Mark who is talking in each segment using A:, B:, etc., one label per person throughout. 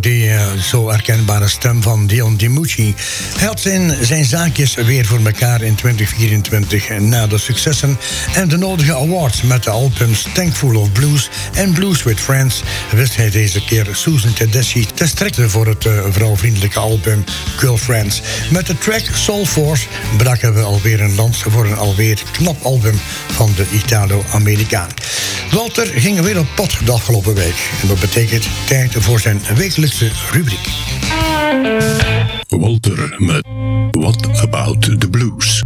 A: die zo herkenbare stem van Dion DiMucci. Hij had zijn zaakjes weer voor elkaar in 2024 na de successen en de nodige awards met de albums Thankful of Blues en Blues with Friends wist hij deze keer Susan Tedeschi te strekken voor het vrouwvriendelijke album Girlfriends. Met de track Soul Force braken we alweer een lans voor een alweer knap album van de Italo-Amerikaan. Walter ging weer op pad de afgelopen week en dat betekent tijd voor zijn wekelijkse rubriek.
B: Walter met What About the Blues?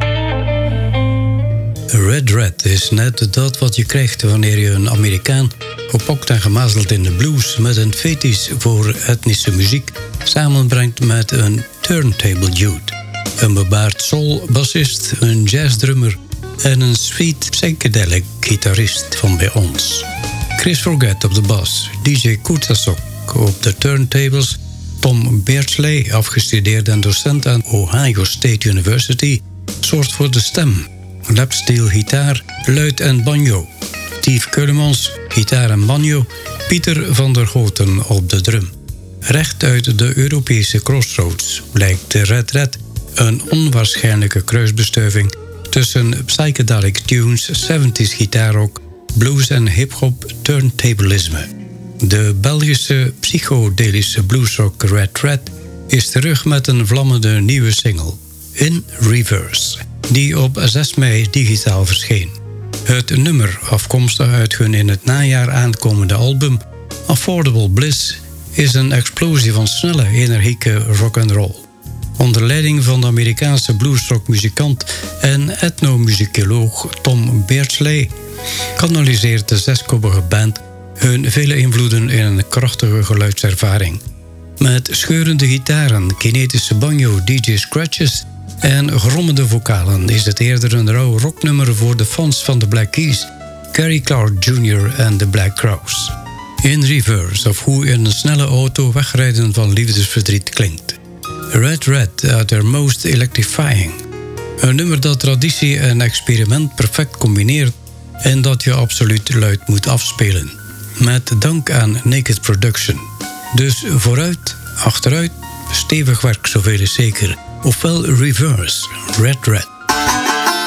C: Red Red is net dat wat je krijgt wanneer je een Amerikaan gepokt en gemazeld in de blues met een fetish voor etnische muziek samenbrengt met een turntable dude. Een bebaard soul-bassist, een jazzdrummer en een sweet psychedelic gitarist van bij ons. Chris Forget op de bas, DJ Kutasok op de turntables, Tom Beardsley, afgestudeerd en docent aan Ohio State University, zorgt voor de stem, lapsteel gitaar, luid en banjo. Steve Keulemans, gitaar en banjo, Pieter van der Goten op de drum. Recht uit de Europese Crossroads blijkt de Red Red een onwaarschijnlijke kruisbestuiving tussen psychedelic tunes, 70s gitaarrock, blues en hip-hop turntablisme. De Belgische psychodelische bluesrock Red Red is terug met een vlammende nieuwe single, In Reverse, die op 6 mei digitaal verscheen. Het nummer, afkomstig uit hun in het najaar aankomende album Affordable Bliss, is een explosie van snelle, energieke rock'n'roll. Onder leiding van de Amerikaanse bluesrockmuzikant en etnomusicoloog Tom Beardsley kanaliseert de 6-koppige band hun vele invloeden in een krachtige geluidservaring. Met scheurende gitaren, kinetische banjo, DJ-scratches en grommende vocalen is het eerder een rauw rocknummer voor de fans van de Black Keys, Gary Clark Jr. en de Black Crowes. In Reverse, of hoe in een snelle auto wegrijden van liefdesverdriet klinkt. Red Red at their most electrifying. Een nummer dat traditie en experiment perfect combineert en dat je absoluut luid moet afspelen. Met dank aan Naked Production. Dus vooruit, achteruit, stevig werk zoveel is zeker. Ofwel Reverse, Red Red.